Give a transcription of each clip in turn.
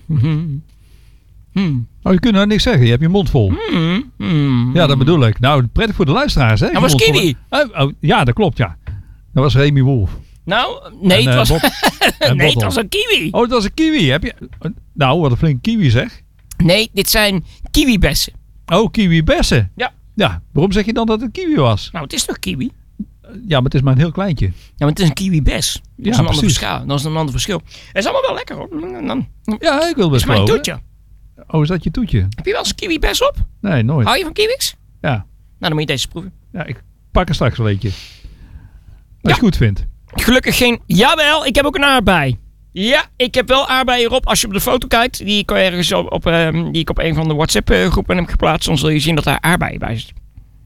Oh, je kunt nou niks zeggen. Je hebt je mond vol. Ja, dat bedoel ik. Nou, prettig voor de luisteraars, hè? Dat was Kiwi. Ja, dat klopt, ja. Dat was Remy Wolf. Nou, nee, het was... nee, het was een kiwi. Oh, het was een kiwi. Heb je... Nou, wat een flink kiwi zeg. Nee, dit zijn kiwibessen. Oh, kiwibessen. Ja. Ja, waarom zeg je dan dat het kiwi was? Nou, het is toch kiwi? Ja, maar het is maar een heel kleintje. Ja, maar het is een kiwibes. Dat is Ja, een ander precies. verschil. Dat is een ander verschil. Het is allemaal wel lekker hoor. Ja, ik wil Dat best is mijn geloven. toetje. Oh, is dat je toetje? Heb je wel eens een kiwibes op? Nee, nooit. Hou je van kiwis? Ja. Nou, dan moet je deze proeven. Ja, ik pak er straks wel eentje. Als je het goed vindt. Gelukkig geen... Jawel, ik heb ook een aardbei. Ja, ik heb wel aardbeien erop. Als je op de foto kijkt, die ik ergens die ik op een van de WhatsApp groepen heb geplaatst, dan zul je zien dat daar aardbeien bij zitten.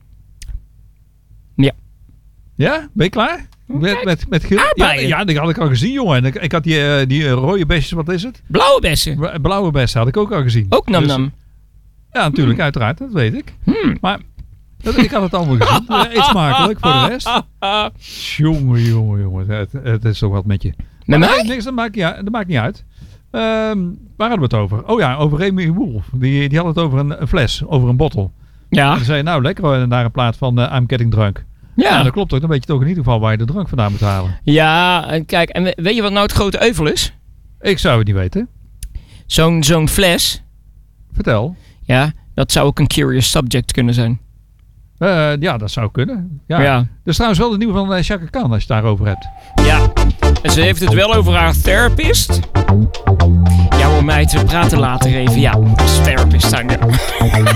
Ja. Ja, ben je klaar? Met geel? Aardbeien. Ja, die had ik al gezien, jongen. En ik had die rode besjes, wat is het? Blauwe bessen. Blauwe bessen had ik ook al gezien. Ook nam Dus- nam. Ja, natuurlijk, uiteraard. Dat weet ik. Maar ik had het allemaal gezien. Eet smakelijk voor de rest. Jongen. Het is toch wat met je. Met Maar mij? niks, dat maakt niet uit. Waar hadden we het over? Oh ja, over Remy Wolf. Die had het over een fles, over een bottle. Ja. En dan zei je, nou lekker naar een plaat van I'm Getting Drunk. Ja, dat klopt ook. Dan weet je toch in ieder geval waar je de drank vandaan moet halen. Ja, en kijk, en weet je wat nou het grote euvel is? Ik zou het niet weten. Zo'n fles, Vertel. ja, dat zou ook een curious subject kunnen zijn. Ja, dat zou kunnen. Ja. Ja. Dat is trouwens wel de nieuwe van Chaka Khan, als je het daarover hebt. Ja, en ze heeft het wel over haar therapist. Ja, om mij te praten later even. Ja, als therapist zijn. Ja.